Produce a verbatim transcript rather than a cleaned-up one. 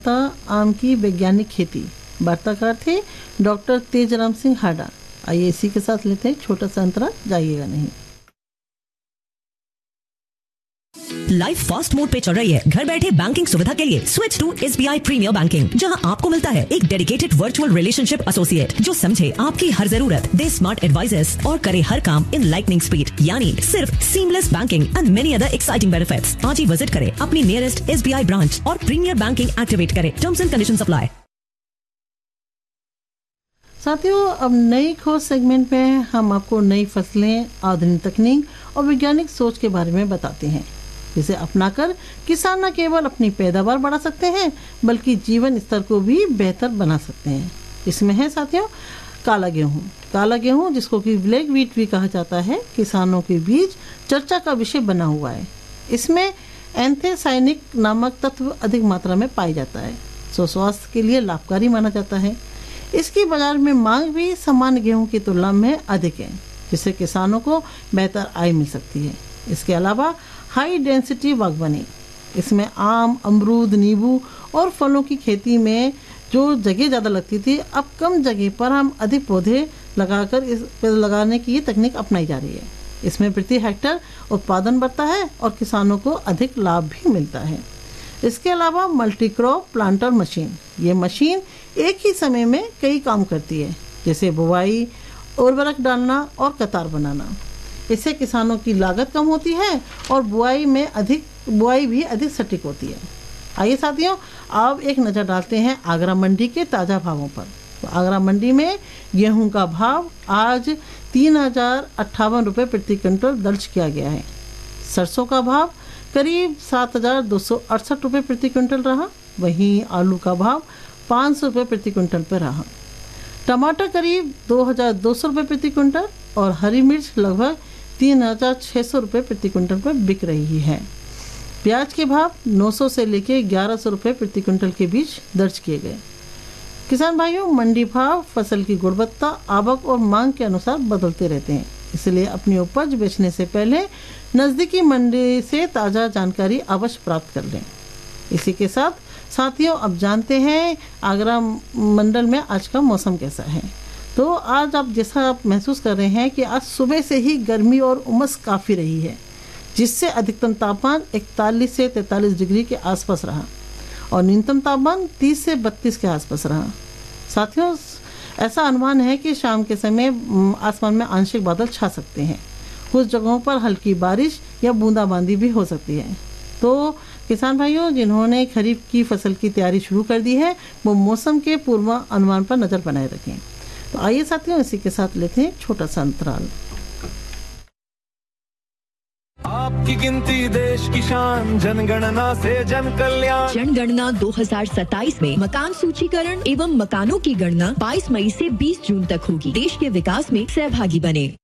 आम की वैज्ञानिक खेती। वार्ताकार थे डॉक्टर तेजराम सिंह हाडा। आइए इसी के साथ लेते हैं छोटा सा अंतरा, जाइएगा नहीं। लाइफ फास्ट मोड पे चल रही है। घर बैठे बैंकिंग सुविधा के लिए switch to SBI premiere banking, जहां आपको मिलता है एक डेडिकेटेड वर्चुअल रिलेशनशिप एसोसिएट जो समझे आपकी हर जरूरत, दे स्मार्ट एडवाइजेस और करे हर काम इन लाइटनिंग स्पीड, यानी सिर्फ seamless banking and many other exciting benefits. आज ही विजिट करें अपनी नियरेस्ट एसबीआई ब्रांच और प्रीमियर बैंकिंग एक्टिवेट करें। Terms and conditions apply. साथियों, अब नई खोज सेगमेंट में हम आपको नई फसलें, आधुनिक तकनीक और वैज्ञानिक सोच के बारे में बताते हैं, जिसे अपनाकर किसान न केवल अपनी पैदावार बढ़ा सकते हैं बल्कि जीवन स्तर को भी बेहतर बना सकते हैं। इसमें है साथियों काला गेहूँ। काला गेहूँ, जिसको कि ब्लैक व्हीट भी कहा जाता है, किसानों के बीच चर्चा का विषय बना हुआ है। इसमें एंथ्रासाइनिक नामक तत्व अधिक मात्रा में पाया जाता है, जो स्वास्थ्य के लिए लाभकारी माना जाता है। इसकी बाजार में मांग भी सामान्य गेहूं की तुलना में अधिक है, जिससे किसानों को बेहतर आय मिल सकती है। इसके अलावा हाई डेंसिटी बागवानी, इसमें आम, अमरूद, नींबू और फलों की खेती में जो जगह ज़्यादा लगती थी, अब कम जगह पर हम अधिक पौधे लगाकर इस लगाने की ये तकनीक अपनाई जा रही है। इसमें प्रति हेक्टेयर उत्पादन बढ़ता है और किसानों को अधिक लाभ भी मिलता है। इसके अलावा मल्टी क्रॉप प्लांटर मशीन, ये मशीन एक ही समय में कई काम करती है, जैसे बुवाई, उर्वरक डालना और कतार बनाना। इससे किसानों की लागत कम होती है और बुआई में अधिक बुआई भी अधिक सटीक होती है। आइए साथियों, अब एक नज़र डालते हैं आगरा मंडी के ताज़ा भावों पर। तो आगरा मंडी में गेहूं का भाव आज तीन हजार अट्ठावन रुपये प्रति क्विंटल दर्ज किया गया है। सरसों का भाव करीब सात हजार दो सौ अड़सठ रुपये प्रति क्विंटल रहा। वहीं आलू का भाव पाँच सौ रुपये प्रति क्विंटल पर रहा। टमाटर करीब दो हजार दो सौ रुपये प्रति क्विंटल और हरी मिर्च लगभग तीन हजार छः सौ रुपये प्रति क्विंटल पर बिक रही है। प्याज के भाव नौ सौ से लेकर ग्यारह सौ रुपये प्रति क्विंटल के बीच दर्ज किए गए। किसान भाइयों, मंडी भाव फसल की गुणवत्ता, आवक और मांग के अनुसार बदलते रहते हैं, इसलिए अपनी उपज बेचने से पहले नज़दीकी मंडी से ताज़ा जानकारी अवश्य प्राप्त कर लें। इसी के साथ साथियों, अब जानते हैं आगरा मंडल में आज का मौसम कैसा है। तो आज आप जैसा आप महसूस कर रहे हैं कि आज सुबह से ही गर्मी और उमस काफ़ी रही है, जिससे अधिकतम तापमान इकतालीस से तैंतालीस डिग्री के आसपास रहा और न्यूनतम तापमान तीस से बत्तीस के आसपास रहा। साथियों, ऐसा अनुमान है कि शाम के समय आसमान में आंशिक बादल छा सकते हैं। कुछ जगहों पर हल्की बारिश या बूंदाबांदी भी हो सकती है। तो किसान भाइयों, जिन्होंने खरीफ की फसल की तैयारी शुरू कर दी है, वो मौसम के पूर्व अनुमान पर नज़र बनाए रखें। तो आइए साथियों, इसी के साथ लेते हैं छोटा सा अंतराल। आपकी गिनती देश की शान, जनगणना से जन कल्याण। जनगणना दो हजार सत्ताईस में मकान सूचीकरण एवं मकानों की गणना बाईस मई से बीस जून तक होगी। देश के विकास में सहभागी बने।